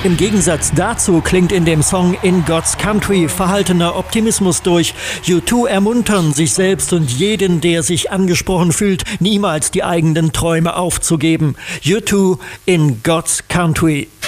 Im Gegensatz dazu klingt in dem Song In God's Country verhaltener Optimismus durch. U2 ermuntern sich selbst und jeden, der sich angesprochen fühlt, niemals die eigenen Träume aufzugeben. U2 in God's Country.